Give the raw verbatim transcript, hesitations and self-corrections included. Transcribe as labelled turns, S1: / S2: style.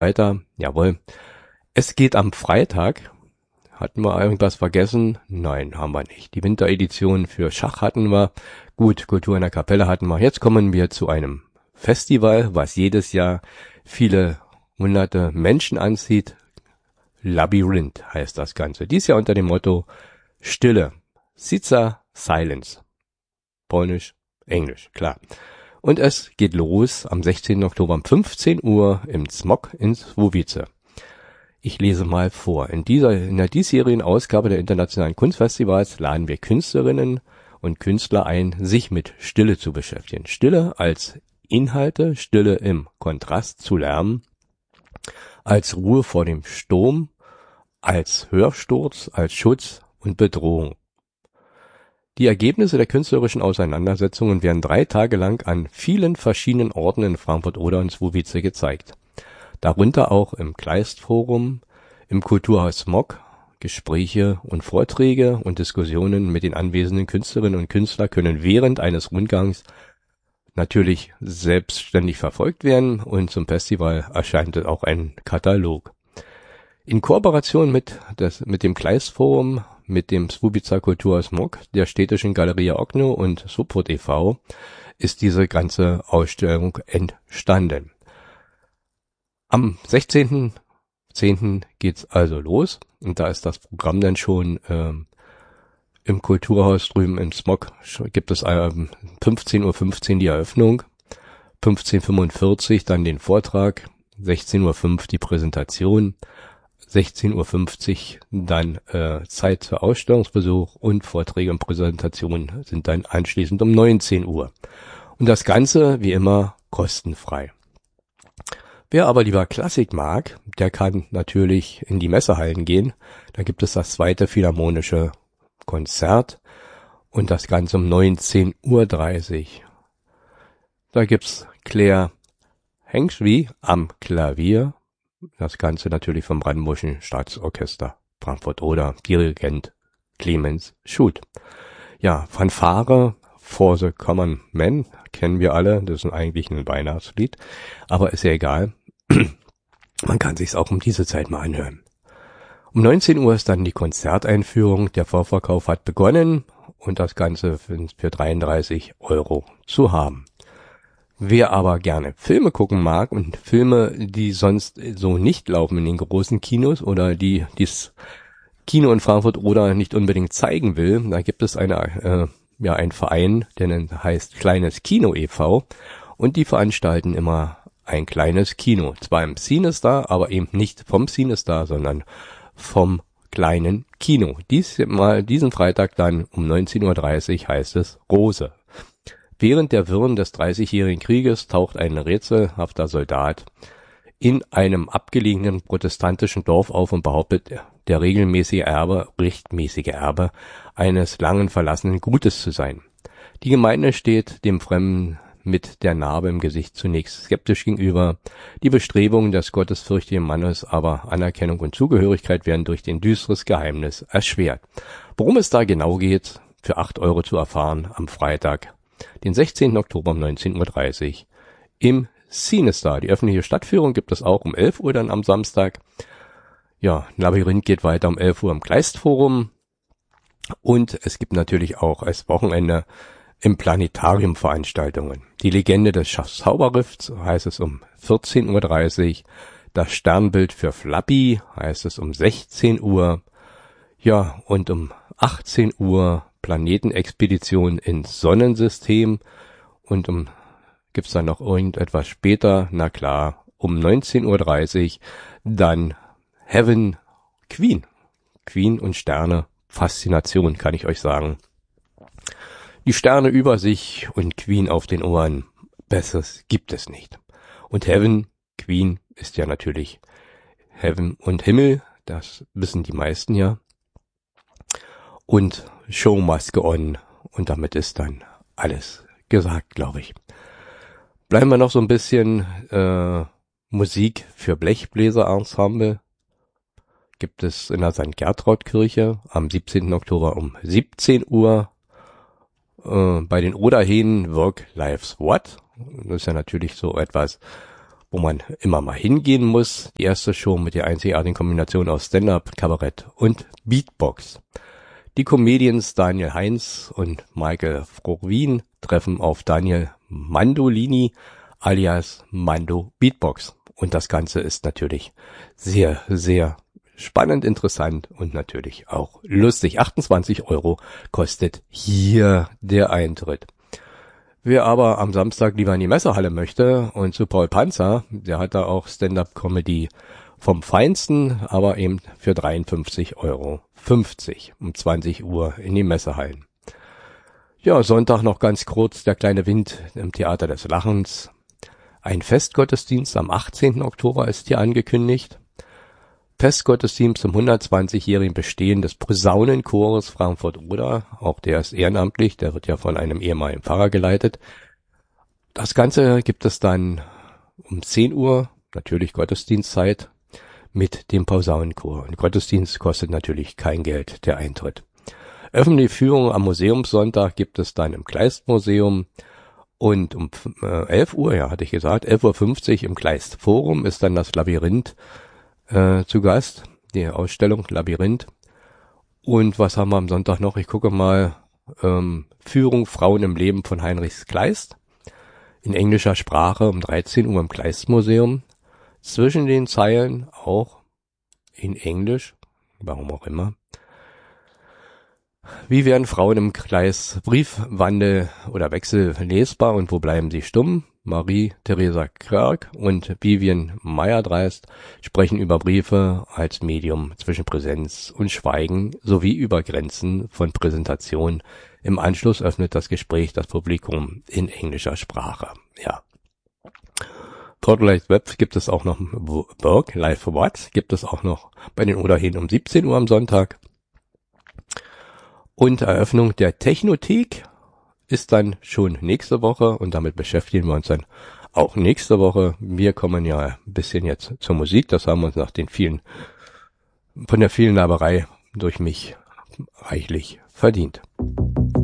S1: Weiter, jawohl. Es geht am Freitag. Hatten wir irgendwas vergessen? Nein, haben wir nicht. Die Winteredition für Schach hatten wir. Gut, Kultur in der Kapelle hatten wir. Jetzt kommen wir zu einem Festival, was jedes Jahr viele hunderte Menschen anzieht. Labyrinth heißt das Ganze. Dies Jahr unter dem Motto Stille. Sica Silence. Polnisch, Englisch, klar. Und es geht los am sechzehnten Oktober um fünfzehn Uhr im Smok in Słubice. Ich lese mal vor. In dieser, in der diesjährigen Ausgabe der Internationalen Kunstfestivals laden wir Künstlerinnen und Künstler ein, sich mit Stille zu beschäftigen. Stille als Inhalte, Stille im Kontrast zu Lärm, als Ruhe vor dem Sturm, als Hörsturz, als Schutz und Bedrohung. Die Ergebnisse der künstlerischen Auseinandersetzungen werden drei Tage lang an vielen verschiedenen Orten in Frankfurt-Oder und Słubice gezeigt. Darunter auch im Kleist-Forum, im Kulturhaus Smok, Gespräche und Vorträge und Diskussionen mit den anwesenden Künstlerinnen und Künstlern können während eines Rundgangs natürlich selbstständig verfolgt werden und zum Festival erscheint auch ein Katalog. In Kooperation mit, das, mit dem Kleist-Forum, mit dem Słubicer Kulturhaus Smok, der Städtischen Galeria Okno und Sopot e V ist diese ganze Ausstellung entstanden. Am sechzehnten zehnten geht's also los und da ist das Programm dann schon ähm, im Kulturhaus drüben im Smok. Gibt es ähm, fünfzehn Uhr fünfzehn die Eröffnung, fünfzehn Uhr fünfundvierzig dann den Vortrag, sechzehn Uhr fünf die Präsentation, sechzehn Uhr fünfzig dann äh, Zeit für Ausstellungsbesuch und Vorträge und Präsentationen sind dann anschließend um neunzehn Uhr. Und das Ganze, wie immer, kostenfrei. Wer aber lieber Klassik mag, der kann natürlich in die Messehallen gehen. Da gibt es das zweite philharmonische Konzert und das Ganze um neunzehn Uhr dreißig. Da gibt's Claire Hengschwi am Klavier. Das Ganze natürlich vom Brandenburgischen Staatsorchester Frankfurt-Oder, Dirigent Clemens Schut. Ja, Fanfare For the Common Man kennen wir alle, das ist eigentlich ein Weihnachtslied, aber ist ja egal. Man kann sich's auch um diese Zeit mal anhören. Um neunzehn Uhr ist dann die Konzerteinführung, der Vorverkauf hat begonnen und das Ganze für dreiunddreißig Euro zu haben. Wer aber gerne Filme gucken mag und Filme, die sonst so nicht laufen in den großen Kinos oder die das Kino in Frankfurt-Oder nicht unbedingt zeigen will, da gibt es eine, äh, ja, einen Verein, der heißt Kleines Kino e V und die veranstalten immer ein kleines Kino. Zwar im CineStar, aber eben nicht vom CineStar, sondern vom kleinen Kino. Dies mal, diesen Freitag dann um neunzehn Uhr dreißig heißt es Rose. Während der Wirren des Dreißigjährigen Krieges taucht ein rätselhafter Soldat in einem abgelegenen protestantischen Dorf auf und behauptet, der regelmäßige Erbe, rechtmäßige Erbe eines langen verlassenen Gutes zu sein. Die Gemeinde steht dem Fremden mit der Narbe im Gesicht zunächst skeptisch gegenüber. Die Bestrebungen des gottesfürchtigen Mannes, aber Anerkennung und Zugehörigkeit werden durch den düsteres Geheimnis erschwert. Worum es da genau geht, für acht Euro zu erfahren am Freitag, den sechzehnten Oktober um neunzehn Uhr dreißig im CineStar. Die öffentliche Stadtführung gibt es auch um elf Uhr dann am Samstag. Ja, Labyrinth geht weiter um elf Uhr im Kleist-Forum. Und es gibt natürlich auch als Wochenende im Planetarium Veranstaltungen. Die Legende des Zauberrifts heißt es um vierzehn Uhr dreißig. Das Sternbild für Flappy heißt es um sechzehn Uhr. Ja, und um achtzehn Uhr Planetenexpedition ins Sonnensystem und um gibt's dann noch irgendetwas später, na klar, um neunzehn Uhr dreißig dann Heaven Queen. Queen und Sterne, Faszination, kann ich euch sagen. Die Sterne über sich und Queen auf den Ohren, Besseres gibt es nicht. Und Heaven, Queen ist ja natürlich Heaven und Himmel, das wissen die meisten ja. Und Show must go on. Und damit ist dann alles gesagt, glaube ich. Bleiben wir noch so ein bisschen äh, Musik für Blechbläser-Ensemble. Gibt es in der Sankt Gertraud-Kirche am siebzehnten Oktober um siebzehn Uhr. Äh, bei den Oderhähnen Work Lives What. Das ist ja natürlich so etwas wo man immer mal hingehen muss. Die erste Show mit der einzigartigen Kombination aus Stand-up, Kabarett und Beatbox. Die Comedians Daniel Heinz und Michael Frowin treffen auf Daniel Mandolini alias Mando Beatbox. Und das Ganze ist natürlich sehr, sehr spannend, interessant und natürlich auch lustig. achtundzwanzig Euro kostet hier der Eintritt. Wer aber am Samstag lieber in die Messehalle möchte und zu Paul Panzer, der hat da auch Stand-up-Comedy vom Feinsten, aber eben für dreiundfünfzig Euro fünfzig um zwanzig Uhr in die Messehallen. Ja, Sonntag noch ganz kurz, der kleine Wind im Theater des Lachens. Ein Festgottesdienst am achtzehnten Oktober ist hier angekündigt. Festgottesdienst zum hundertzwanzigjährigen Bestehen des Posaunenchores Frankfurt-Oder. Auch der ist ehrenamtlich, der wird ja von einem ehemaligen Pfarrer geleitet. Das Ganze gibt es dann um zehn Uhr, natürlich Gottesdienstzeit, mit dem Posaunenchor. Und Gottesdienst kostet natürlich kein Geld, der Eintritt. Öffentliche Führung am Museumssonntag gibt es dann im Kleistmuseum. Und um äh, elf Uhr, ja, hatte ich gesagt, elf Uhr fünfzig im Kleistforum ist dann das Labyrinth Äh, zu Gast, die Ausstellung Labyrinth. Und was haben wir am Sonntag noch? Ich gucke mal, ähm, Führung Frauen im Leben von Heinrich Kleist in englischer Sprache um dreizehn Uhr im Kleistmuseum. Zwischen den Zeilen auch in Englisch, warum auch immer. Wie werden Frauen im Kleist Briefwandel oder Wechsel lesbar und wo bleiben sie stumm? Marie-Theresa Kirk und Vivian Meyer-Dreist sprechen über Briefe als Medium zwischen Präsenz und Schweigen sowie über Grenzen von Präsentation. Im Anschluss öffnet das Gespräch das Publikum in englischer Sprache. Ja. Portal Web gibt es auch noch, Work Live for What gibt es auch noch bei den Oderhähnen um siebzehn Uhr am Sonntag. Und Eröffnung der Technothek ist dann schon nächste Woche und damit beschäftigen wir uns dann auch nächste Woche. Wir kommen ja ein bisschen jetzt zur Musik, das haben wir uns nach den vielen, von der vielen Laberei durch mich reichlich verdient.